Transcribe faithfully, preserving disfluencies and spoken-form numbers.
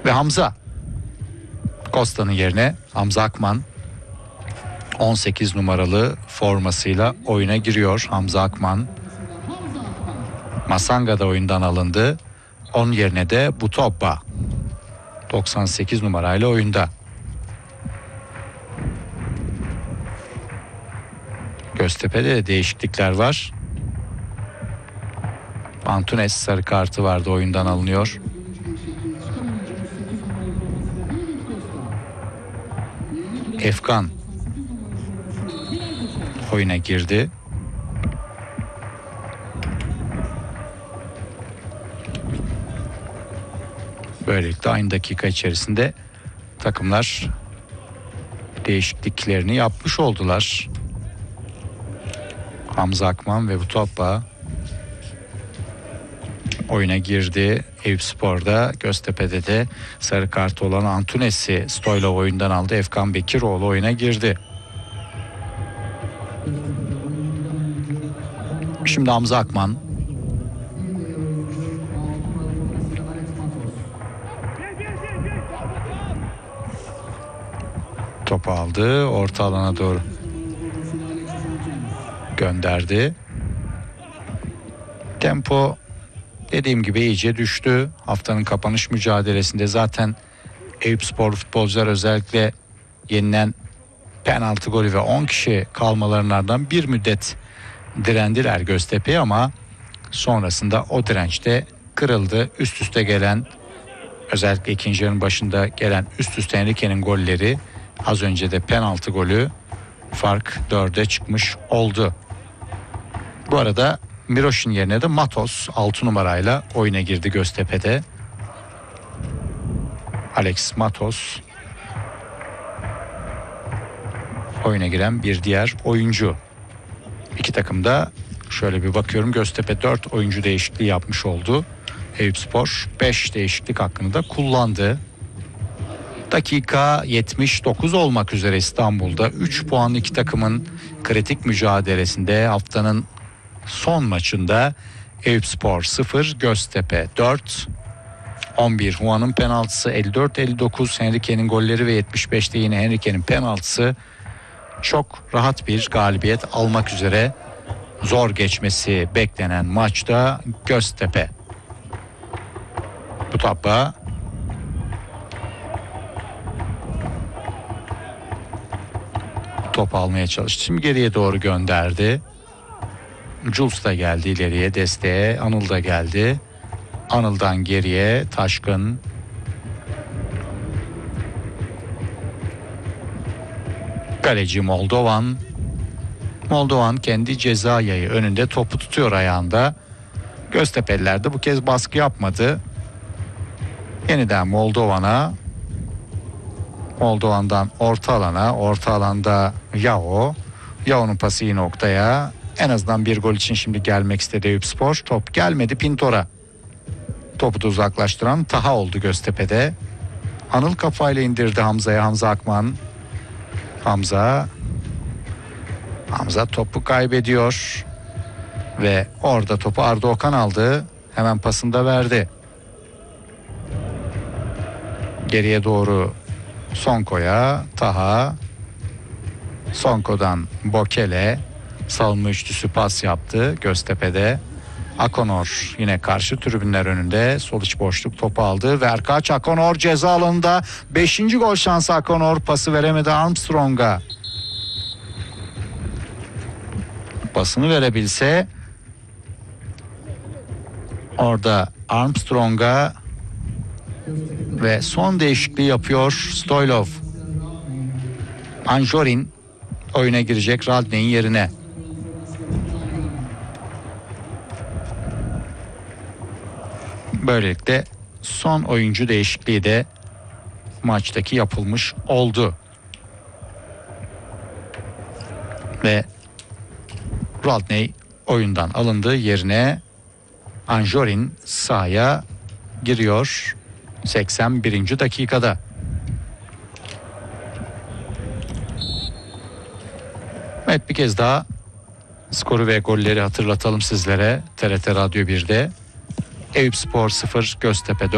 Ve Hamza Costa'nın yerine Hamza Akman on sekiz numaralı formasıyla oyuna giriyor. Hamza Akman Masanga da oyundan alındı. Onun yerine de Butobba doksan sekiz numarayla oyunda. Göztepe'de de değişiklikler var. Antunes sarı kartı vardı, oyundan alınıyor. Efkan oyuna girdi. Böylelikle aynı dakika içerisinde takımlar değişikliklerini yapmış oldular. Hamza Akman ve Butobba oyuna girdi. Eyüpspor'da, Göztepe'de de sarı kart olan Antunes'i Stoylov oyundan aldı. Efkan Bekiroğlu oyuna girdi. Şimdi Hamza Akman topu aldı, orta alana doğru gönderdi. Tempo dediğim gibi iyice düştü. Haftanın kapanış mücadelesinde zaten Eyüpspor futbolcular özellikle yenilen penaltı golü ve on kişi kalmalarından bir müddet direndiler Göztepe'ye, ama sonrasında o direnç de kırıldı. Üst üste gelen, özellikle ikinci yarının başında gelen üst üste Henrique'nin golleri, az önce de penaltı golü, fark dörde çıkmış oldu. Bu arada Miroş'un yerine de Matos altı numarayla oyuna girdi Göztepe'de. Alex Matos oyuna giren bir diğer oyuncu. İki takım da şöyle bir bakıyorum, Göztepe dört oyuncu değişikliği yapmış oldu. Eyüpspor beş değişiklik hakkını da kullandı. Dakika yetmiş dokuz olmak üzere İstanbul'da üç puan iki takımın kritik mücadelesinde haftanın son maçında Eyüpspor sıfır, Göztepe dört. on bir Juan'ın penaltısı, elli dört elli dokuz Henrique'nin golleri ve yetmiş beşte yine Henrique'nin penaltısı. Çok rahat bir galibiyet almak üzere zor geçmesi beklenen maçta Göztepe. Butobba top almaya çalıştı. Şimdi geriye doğru gönderdi. Jules da geldi ileriye desteğe. Anıl da geldi. Anıl'dan geriye Taşkın. Kaleci Moldovan. Moldovan kendi ceza yayı önünde topu tutuyor ayağında. Göztepe'liler de bu kez baskı yapmadı. Yeniden Moldovan'a. Moldovan'dan orta alana. Orta alanda Yao. Yao'nun pası iyi noktaya. En azından bir gol için şimdi gelmek istedi Eyüpspor. Top gelmedi Pintor'a. Topu da uzaklaştıran Taha oldu Göztepe'de. Anıl kafayla indirdi Hamza'ya. Hamza Akman. Hamza. Hamza topu kaybediyor. Ve orada topu Arda Okan aldı. Hemen pasını da verdi. Geriye doğru Sonko'ya. Taha. Sonko'dan Bokele. Savunma üçlüsü pas yaptı Göztepe'de. Akonor yine karşı tribünler önünde sol iç boşluk topu aldı ve Erkaç Akonor ceza alanında beşinci gol şansı. Akonor pası veremedi Armstrong'a. Pasını verebilse orada Armstrong'a ve son değişikliği yapıyor Stoylov. Anjorin oyuna girecek Radney'in yerine. Böylelikle son oyuncu değişikliği de maçtaki yapılmış oldu. Ve Radney oyundan alındı, yerine Anjorin sahaya giriyor seksen birinci dakikada. Evet, bir kez daha skoru ve golleri hatırlatalım sizlere. T R T Radyo bir'de Eyüpspor sıfır, Göztepe dört.